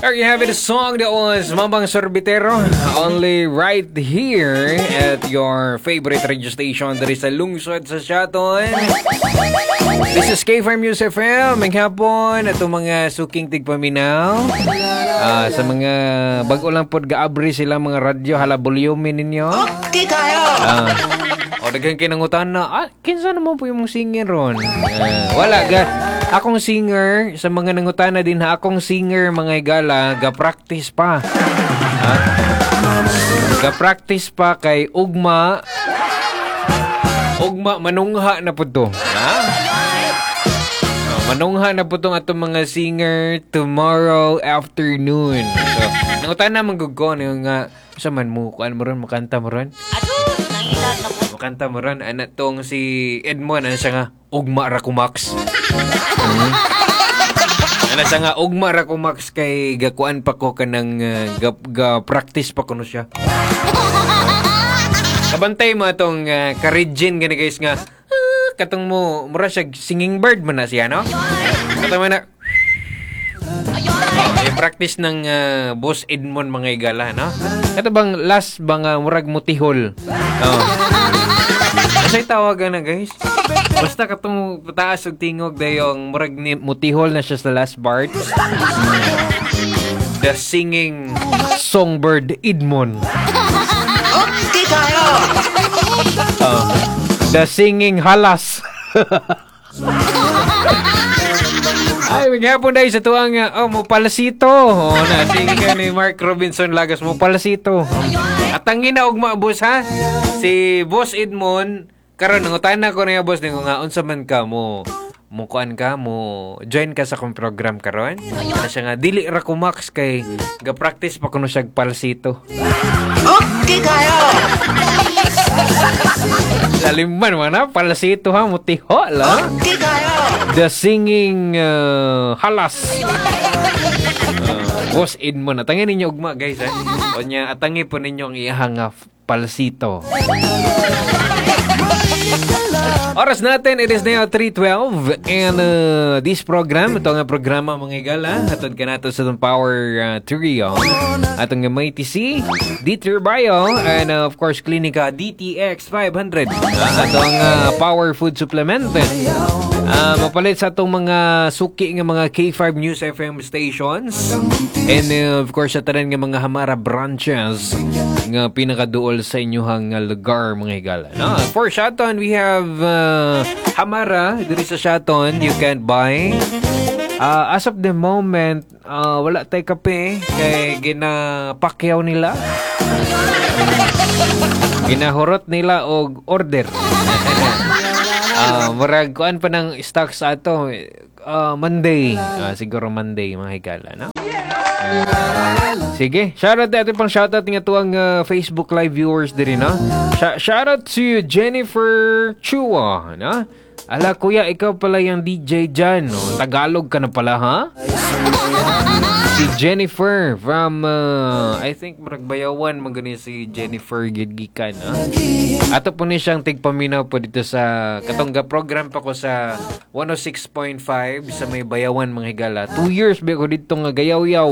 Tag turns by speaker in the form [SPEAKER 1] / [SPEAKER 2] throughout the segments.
[SPEAKER 1] There you have it, a song that was Mambang Sorbitero, only right here at your favorite radio station. There is a lungsod sa Shaton. This is K-Farm News FM. Maghapon atong mga suking tigpaminaw. Sa mga bago lang pod gaabri sila mga radyo, hala volume ninyo.
[SPEAKER 2] Okay kayo.
[SPEAKER 1] O daghang kinangutan na, kinsa naman po yung singer ron? Wala ga. Akong singer, sa mga nangutana din ha, akong singer mga igala, ga-practice pa. Ga-practice pa kay Ugma manungha na po to. Manungha na po itong atong mga singer tomorrow afternoon. So, nangutana manggugon yung sa man mo, kuan mo ron, makanta mo ron? Makanta mo ron, anak tong si Edmond, ano siya nga, Ugma Rakumax. Ano siya nga, Ugma Rakumax kay gakuan pa ko kanang ga-practice pa ko no siya. Kabantay mo itong ka-Regine gani guys nga, katong mo, mura siya singing bird mo na siya, no? Katong mo na, practice ng Boss Edmond mga igala, no? Ito bang last bang murag mutihol? Asa'y tawagan na guys. Basta katong pataas og tingog dayong murag ni mutihol na siya sa last part. The singing songbird Edmond.
[SPEAKER 2] Okay kayo.
[SPEAKER 1] The singing halas. Ay, maghapon dahil sa tuwang mo palasito. Sige ka ni Mark Robinson Lagas, mo palasito. At ang ginaugma, boss, ha? Si Boss Edmond, karon nangutan na ko na yung boss, nga, unsa man ka mo, mukuan ka mo, join ka sa kong program karon. Ano siya nga, dili ra ko max kay ga-practice pa kuno siya palasito.
[SPEAKER 2] Okay kayo.
[SPEAKER 1] Laliman mo na, palasito ha, mutiho lang.
[SPEAKER 2] Okay kayo.
[SPEAKER 1] The singing halas. Boss Edmond, atangin ninyo ugma guys ha. O niya, atangin po ninyo ang iyahang palasito. Oras natin, it is now 3:12 and this program, ito nga programa mga igala, atod ka nato sa itong Power Trio, atong nga may TC, Dieter Bio, and of course, Klinika DTX 500, atong Power Food Supplement, mapalit sa itong mga suki nga mga K5 News FM stations, and of course, sa tanan nga mga Hamara branches, nga pinakaduol sa inyohang lugar mga igala. No? For Shaton, we have Hamara, dito sa Shaton, you can buy. As of the moment, wala tayo kape kay ginapakyaw nila. Ginahurot nila og order. Murag kuan pa ng stock sa ato. Monday. Siguro Monday, mga higala, no? Sige, shoutout natin pang shoutout nga tuwang Facebook live viewers din, no? Shoutout to Jennifer Chua, no? Ala kuya, ikaw pala yung DJ dyan, no? Tagalog ka na pala, ha? Si Jennifer from, I think, Maragbayawan, magani si Jennifer Gidgikan, no? Ato po ni siyang tigpaminaw po dito sa, katongga program pa ko sa 106.5 sa may Bayawan, mga higala. 2 years ba ko dito nga gayaw-yaw.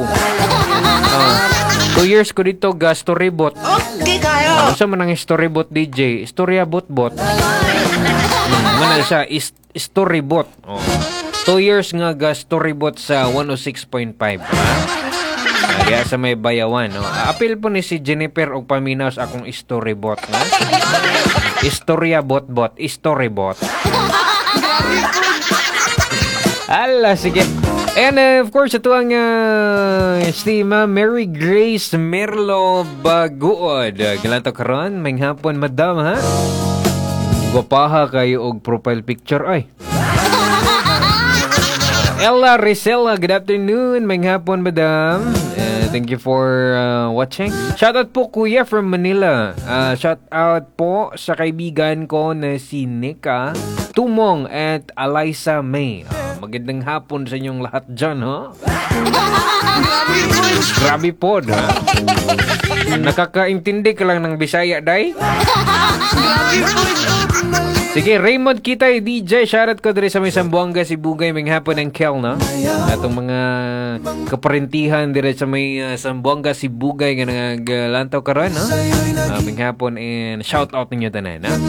[SPEAKER 1] 2 years ko dito ga storybot.
[SPEAKER 2] Okay kayo.
[SPEAKER 1] Ano sa manang storybot DJ? Storya bot-bot. Mana siya storybot. 2 years nga ga storybot sa 106.5. Kaya sa may Bayawan, no? Apil po ni si Jennifer og paminaw sa akong storybot, na? Istorya bot-bot, storybot. Ala, sige. And of course, ito ang si Mary Grace Merlo Baguod. Galanto karon, may hapon, madam, ha? Gwapaha kayo og profile picture, ay. Ella Rizela, good afternoon, may hapon, madam. Thank you for watching. Shoutout po kuya from Manila. Shoutout po sa kaibigan ko na si Nika Tumong at Eliza May. Magandang hapon sa inyong lahat dyan, ha? Grabe po, ha? Nakakaintindi ka lang ng Bisaya, day? Sige, Raymond Kitay, DJ, shoutout ko diri sa may Sambuanga, si Bugay, may hapon ng Kel, no? Atong mga kaparentihan diri sa may Sambuanga, si Bugay, nga naglantaw karon, no? May hapon, and shoutout ninyo tanan, no?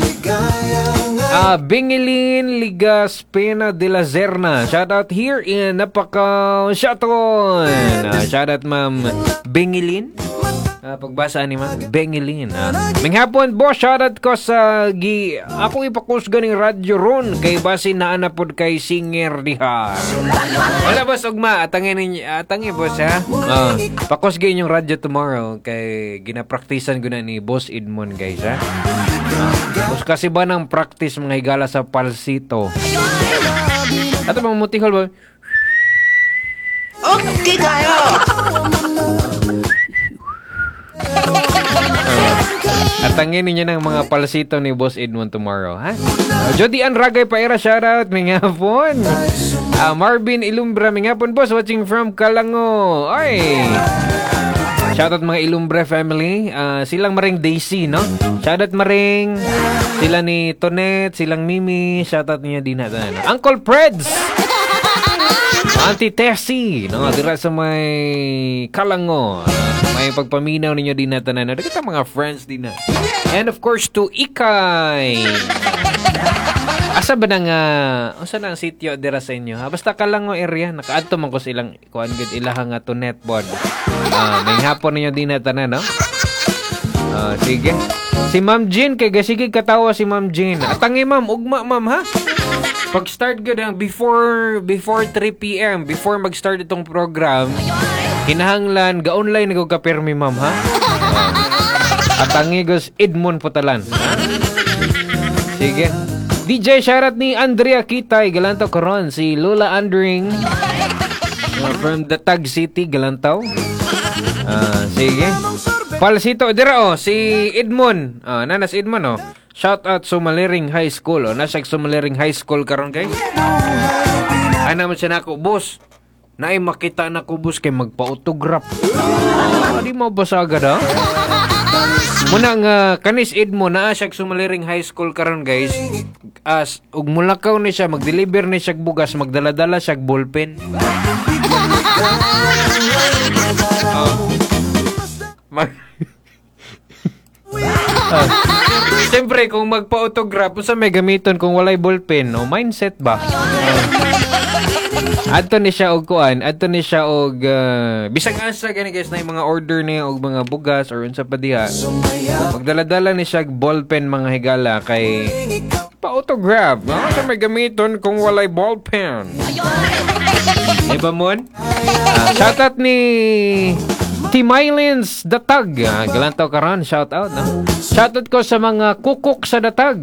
[SPEAKER 1] Bingilin Ligas Pena de la Zerna, shoutout here in Napaka Shoutout. Shoutout Ma'am Bingilin. Pagbasa ni Ma'am Bengilin. May hapon, boss, shoutout ko sa ako ipakusga ng radyo ron kay basi na anapod kay singer diha. Wala boss, ugma atangin boss ha. Pakusga yung radyo tomorrow kay ginapraktisan ko na ni Boss Edmond, guys, ha. Boss, kasi ba ng practice mga higala sa palsito? Ato mga mutihol ba?
[SPEAKER 2] Okay kayo.
[SPEAKER 1] Atangin ninyo ng mga palsito ni Boss Edmond tomorrow, ha? Jody Ann Ragay Paera, shoutout, may ngapon. Marvin Ilumbra, may ngapon, boss, watching from Kalango. Ay! Shoutout mga Ilumbra family. Silang Maring Daisy, no? Shoutout Maring. Sila ni Tonet, silang Mimi. Shoutout niya din natin. Uncle Preds! Auntie Tessie, no? Dira sa may Kalango. May pagpaminaw ninyo din natin na kita mga friends din na. And of course to Ikay. Asa ba nang asa nang sitio dira sa inyo? Basta Kalango area, nakaadto man ko silang kuan gid ilaha nga to netboard. May hapon ninyo din natin na, no? Sige. Si Ma'am Jean kay gasige katawa si Ma'am Jean. Atangi ma'am, ugma ma'am, ha? Pag start gud ang before 3 PM, before mag-start itong program, kinahanglan ga-online ko ka permi ma'am, ha? At angigos Edmond Putalan, ha? Sige. DJ shoutout ni Andrea Kitay, Galantaw karon, si Lola Andring from the Tag City, Galantaw. Sige. Palsito dira si Edmond. Nanas Edmond, shoutout Sumaliring High School. Nasa Sumaliring High School karon, guys. Ano man siya nako, boss. Naay makita na ko, boss, kay magpa-autograph. Di mo basagad, ha? Muna nga kanis Edmo na siya Sumaliring High School karon, guys. Ug mulakaw ni siya, mag-deliver ni siya bugas, magdala-dala siya ballpen. Siyempre, kung magpa-autograph, sa may gamiton kung walay ballpen, no? Mindset ba? Adto ni siya og kuan, adto ni siya og bisag asa gani, guys, na yung mga order niya og mga bugas or unsa pa diha. Magdala-dala ni siya ballpen mga higala kay pa-autograph, no? Sa may gamiton kung walay ballpen. Iba mon? Shoutout ni Timailins Datag. Galantaw karon, shoutout, no? Shoutout ko sa mga kukok sa Datag.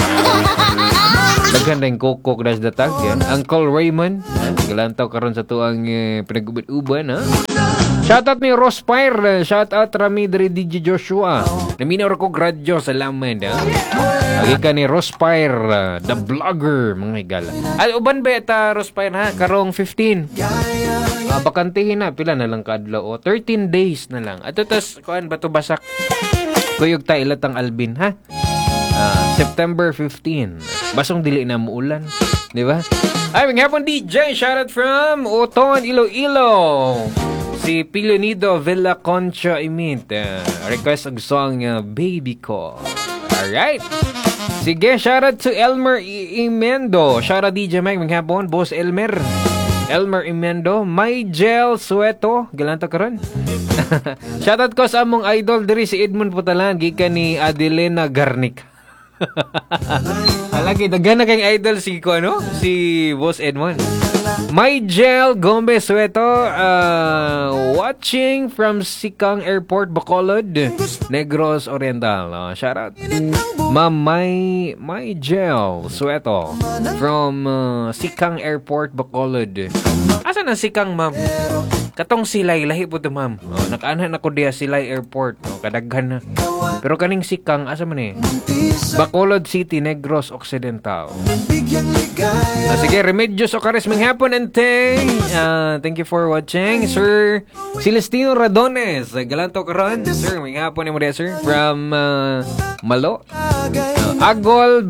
[SPEAKER 1] Daghan na yung kukok na sa Datag, yan. Uncle Raymond. Galantaw karon sa tuang pinag-uban, ha? Shoutout ni Rospire. Shoutout Ramidre DJ Joshua. Naminaw ko gradyo sa laman, ha? Lagi ka ni Rospire, the vlogger, mga higala. Ay, uban ba ita Rospire, ha? Karong 15. Bakantihin na, pila na lang kadlaw, 13 days na lang. At ito, kuan ba ito basak? Kuyog ta ilatang Albin, ha? September 15. Basong dili na muulan, di ba? Ay, mga hapon DJ, shoutout from Oton, Iloilo. Si Pilonido Villa Concha Imit. Request ang song Baby Ko. Alright. Sige, shoutout to Elmer Imendo. Shoutout DJ Mike, mga hapon, Boss Elmer Imendo. May Gel Sueto. Galanta ka ron. Shoutout ko sa among idol diri si Edmond Putalan. Gikan ni Adelena Garnica. Alagi, daghan na kayong idol si Boss Edmond. My Gel Gomez Sueto, watching from Sikang Airport, Bacolod, Negros Oriental. Shout out. Ma'am My Gel Sueto from Sikang Airport, Bacolod. Asa na Sikang, ma'am? Katong Silay, lahi po ito, ma'am. Nakaanhan ako diya Silay Airport. Kadaghan na. Pero kaning Sikang, asa man eh? Bacolod City, Negros Occidental. Sige, Remedios Ocares, mga hapon and thank you for watching. Sir Celestino Radones, galanto karon. Sir, mga hapon ni mo diya, sir. From Malo. Agol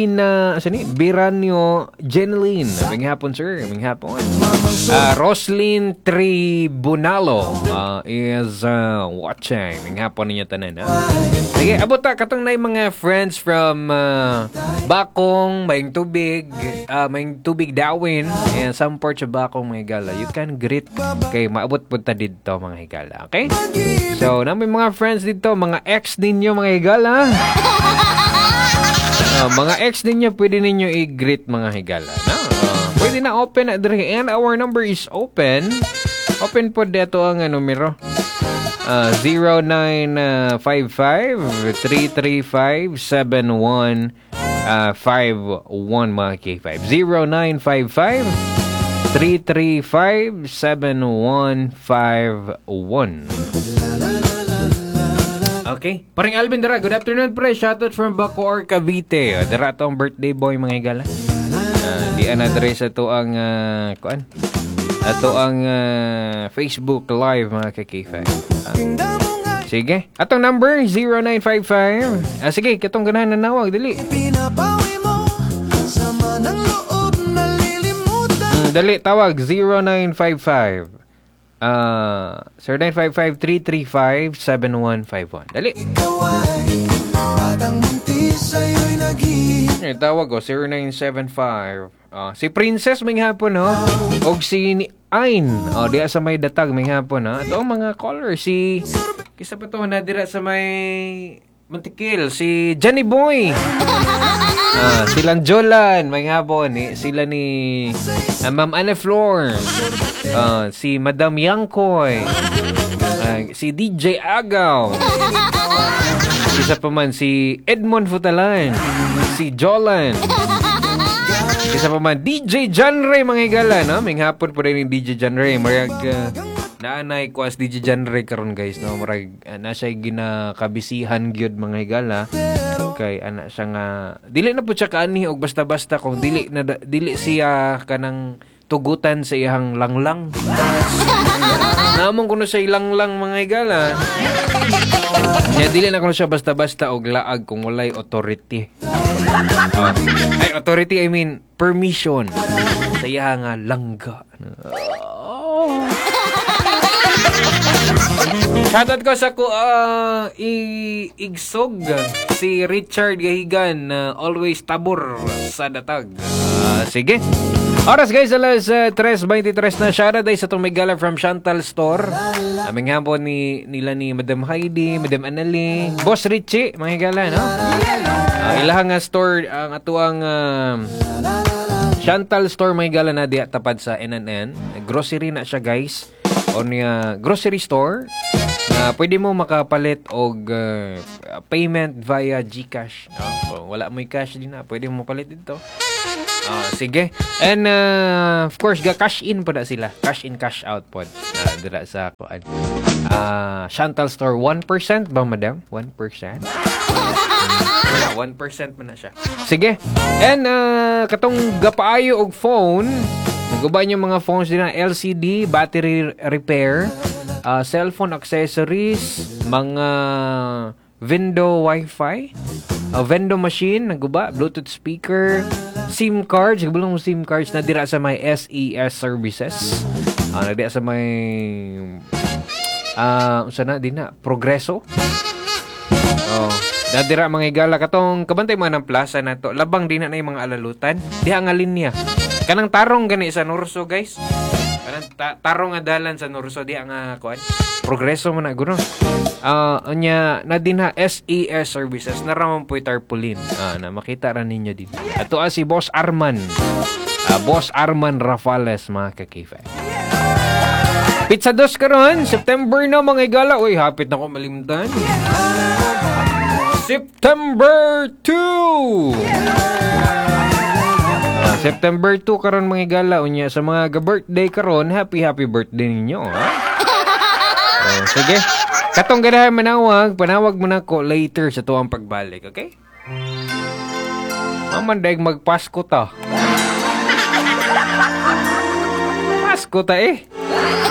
[SPEAKER 1] Biranyo Jeneline. May hapon, sir. May hapon. Roslyn Tribunalo is watching. May hapon ninyo tanan. Sige, abot ta. Katong na yung mga friends from Bakong, Mayang Tubig Dawin, and some parts of Bakong, mga higala. You can greet kay maabot punta dito, mga higala. Okay? So, na may mga friends dito, mga ex ninyo, mga higala. Mga ex ninyo, pwede ninyo i-greet, mga higala. No? Pwede na open na dire. And our number is open. Open po dito ang numero. 0955-335-7151 mga K5. 0955-335-7151. Okay. Paring Alvin Dara, good afternoon, pre. Shoutout from Bacoor, Cavite. Dara to ang birthday boy, mga higala. Di an-address ito ang kuan. Ito ang Facebook Live, mga K5. Sige. Atong number 0955. Sige, katong ganahan na nawag dali. Dali tawag 0955. 0955-335-7151. Dali. Tawag ko 0975. Si Princess may hapon, no? Og si Ain. Diya sa may datag may hapon, no? Ito ang mga caller. Si kisa pa to na dira sa may Montikil. Si Johnny Boy. Silang Jolan may hapon. Sila ni Ma'am Anna Flor. Si Madam Yangkoy. Si DJ Agaw. Isa pa man si Edmond Futalan. Si Jolan. Isa pa man DJ John Ray, mga higala, no? May hapon po rin yung DJ John Ray. Marag naanay ko as DJ John Ray karon, guys, no? Marag na siya ginakabisihan gyud, mga higala. Kay ana siya nga dili na po siya kaani og basta-basta kung dili siya kanang tugutan sa iyang langlang. Namon kuno sa ilanglang, mga higala. Dili na kuno siya basta-basta og laag kung walay authority. Authority, I mean permission sa iya nga langga. Shoutout ko sa igsog si Richard Gahigan, always tabor sa datag. Sige. Oras, guys, alas 3:23 na. Shoutout ay sa itong may gala from Chantal Store. Aming hapon nila ni Madam Heidi, Madam Anali, Boss Richie, mga higala, no? Ilahang store ang atuang Chantal Store, may gala na diya tapad sa NNN. Grocery na siya, guys. O niya grocery store na pwede mo makapalit og payment via GCash, no? So, wala mo cash din na, pwede mo palit dito. Sige. And of course, cash in pa na sila. Cash in, cash out po. Dira sa Chantal Store. 1% ba, madam? 1%? 1% man na siya. Sige. And katong gapaayo og phone, naguban yung mga phones din na LCD, battery repair, cellphone accessories, mga window wifi, vending machine, naguba, Bluetooth speaker, SIM cards, gabulong SIM cards na dira sa may SES services. Dira sa may sana din na Progreso. Nadira mga higala katong kabantay man ng plaza na to. Labang din na yung mga alalutan. Diha nga linya. Kanang tarong gani sa Norso, guys. Kanang tarong nga dalan sa Norso, diha nga kuan. Progreso man na guno. Nya na din na SES services na ramon po tarpaulin. Na makita ra ninyo din. Ato si Boss Arman. Boss Arman Rafales, mga kakifa. Pizza Dos karon, September na mga higala. Uy, hapit na ko malimtan. September 2. September 2 karon, mga higala. Unya sa mga birthday karon, happy birthday ninyo, ha? Sige. Katong ganahan panawag mo na ko later sa tuwang pagbalik, okay? Mamandag magpasko ta. Pasko ta eh.